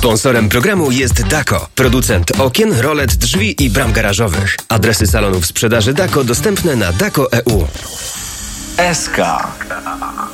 Sponsorem programu jest Dako, producent okien, rolet, drzwi i bram garażowych. Adresy salonów sprzedaży Dako dostępne na dako.eu. SK.